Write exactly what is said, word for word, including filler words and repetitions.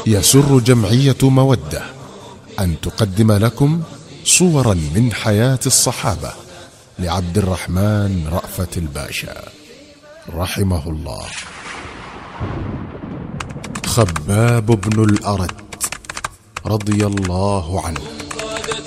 يسر جمعية مودة أن تقدم لكم صورا من حياة الصحابة لعبد الرحمن رأفت الباشا رحمه الله. خباب بن الأرت رضي الله عنه